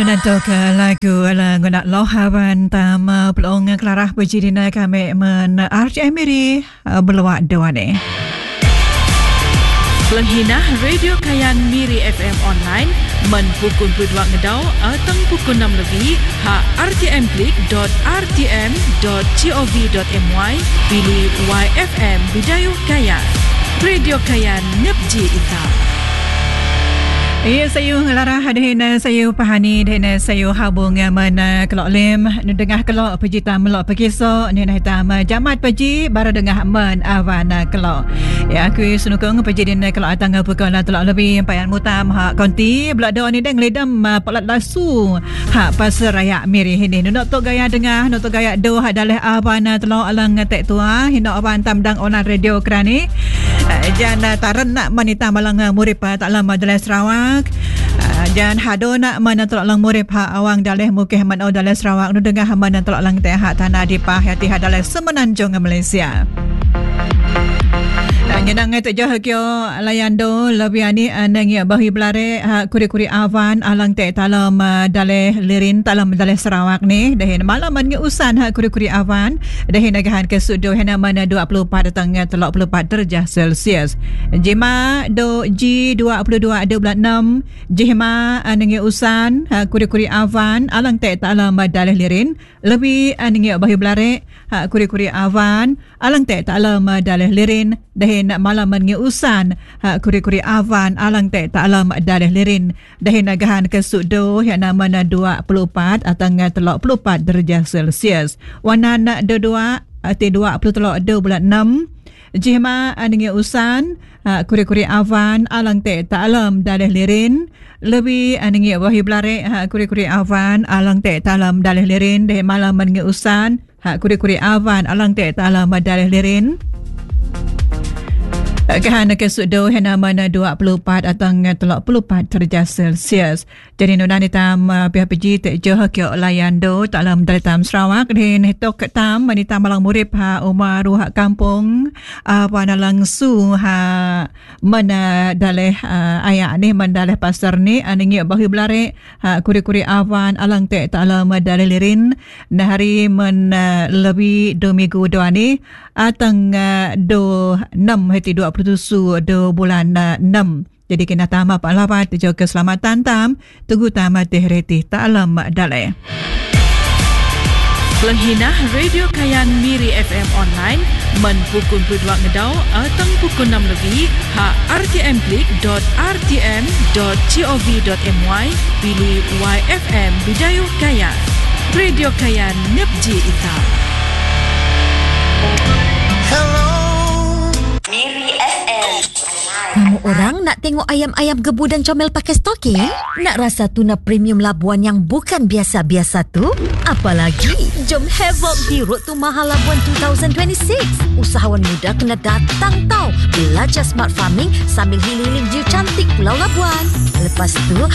Menentukan lagu ala ngunak lohawan tama pelong kelarah berjirina kami men RTM Miri berluak doane. Pelenghinah Radio Kayan Miri FM online men pukul 22 ngedau atau pukul 6 lebih ha rtm.rtm.gov.my pilih YFM Bidayuh Kayan. Radio Kayan Nepji Ita. Ya, saya lara hadirin saya pahani dan saya habung mana kelok lem dengah kelok pejita melok pekiso ni nah hitam jamat peji baru dengah men awana kelok ya aku sunukung peji din kelok atang pukul telok lebih payan mutam hak konti blok do ni deng ledam polat lasu hak pasar raya Miri ini nak tok gaya dengah nak tok gaya do hak daleh awana telok alang tek tua hina awan tamdang onan radio krani jana taran nak manita malang murip tak lama daleh Sarawak dan hado nak mana tolak lang murip ha awang daleh mukeh man au daleh Sarawak nu dengah mana tolak lang teh hak tanah di pah hati ha daleh Semenanjung Malaysia. Nyenang tu jah kyo layando labiani nangi bahi belare kuri-kuri awan alang te talam daleh lirin talam daleh Sarawak ni dahin malam ngi usan kuri-kuri awan dahin agahan ke sudo hena mana 24 datang 34 darjah Celsius. Jema do G22 12 6 jema nangi usan kuri-kuri awan alang te talam daleh lirin lebih nangi bahi belare kuri-kuri awan alang te talam daleh lirin dahin malam ngi usan kuri-kuri awan alang te talam daleh lirin dahin agahan ke sudo yang nama 24 atau 34 darjah Celsius wanan dua ati 23 bulan 6 jema ngi usan kuri-kuri awan alang te talam daleh lirin lebih ngi wahi blare kuri-kuri awan alang te talam daleh lirin dahin malam ngi usan kuri-kuri awan alang te talam daleh lirin kahana ke sudo hena mana 24 atau 34 darjah Celsius. Jadi nunan hitam pihak peji tak johak yo layando dalam dalam Sarawak dan tok tam manita malang murip ha umaru hak kampung wana langsung ha mana daleh ayak ni mandaleh pasar ni aningi bahi belare kuri-kuri awan alang te talam daleh lirin nahari men lebih 2 minggu doa ni atang do 6 hati 27 do bulan 6. Jadi kena tama pak lapat jo keselamatan tam tugu tama teh retih talam daleh. Pelenghinah Radio Kayan Miri FM online men pukul 22 ngedau atau pukul 6 lebih ha rtm.rtm.gov.my pilih YFM Bidayuh Kayan. Radio Kayan Nepji Ita. Hello Miri FM. Kamu orang nak tengok ayam-ayam gebu dan comel pakai stocking? Nak rasa tuna premium Labuan yang bukan biasa-biasa tu? Apalagi, jom havoc di Road to Mahal Labuan 2026. Usahawan muda kena datang tau. Belajar smart farming sambil healing-healing view cantik Pulau Labuan. Lepas tu,